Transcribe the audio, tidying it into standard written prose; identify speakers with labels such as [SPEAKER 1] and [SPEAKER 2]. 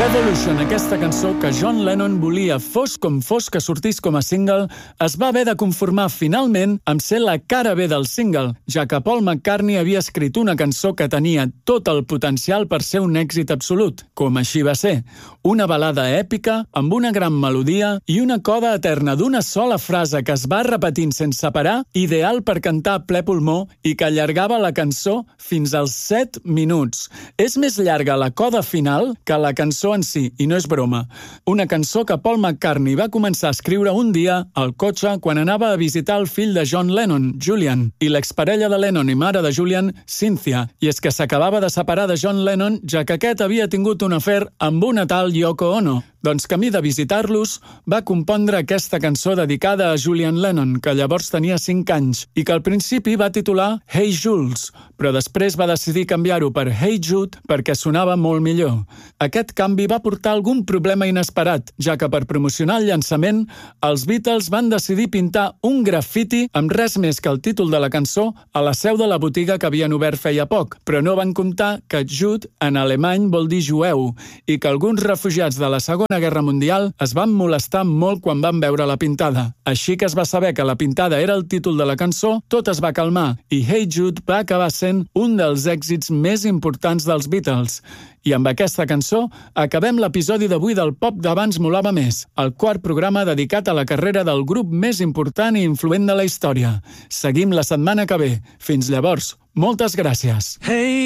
[SPEAKER 1] Revolution, aquesta cançó que John Lennon volia fos com fos que sortís com a single, es va haver de conformar finalment amb ser la cara B del single, ja que Paul McCartney havia escrit una cançó que tenia tot el potencial per ser un èxit absolut, com així va ser. Una balada èpica, amb una gran melodia i una coda eterna d'una sola frase que es va repetint sense parar, ideal per cantar a ple pulmó i que allargava la cançó fins als 7 minuts. És més llarga la coda final que la cançó en si, i no és broma. Una cançó que Paul McCartney va començar a escriure un dia al cotxe quan anava a visitar el fill de John Lennon, Julian, i l'exparella de Lennon i mare de Julian, Cynthia, i és que s'acabava de separar de John Lennon, ja que aquest havia tingut un afer amb una tal Yoko Ono. Doncs camí de visitar-los, va compondre aquesta cançó dedicada a Julian Lennon, que llavors tenia 5 anys, i que al principi va titular Hey Jules, però després va decidir canviar-ho per Hey Jude perquè sonava molt millor. Aquest canvi va portar algun problema inesperat, ja que per promocionar el llançament, els Beatles van decidir pintar un grafiti amb res més que el títol de la cançó a la seu de la botiga que havien obert feia poc, però no van comptar que Jude en alemany vol dir jueu, i que alguns refugiats de la Segona Guerra Mundial es van molestar molt quan van veure la pintada. Així que es va saber que la pintada era el títol de la cançó, tot es va calmar i Hey Jude va acabar sent un dels èxits més importants dels Beatles. I amb aquesta cançó acabem l'episodi d'avui del Pop d'abans molava més, el 4º programa dedicat a la carrera del grup més important i influent de la història. Seguim la setmana que ve. Fins llavors, moltes gràcies. Hey!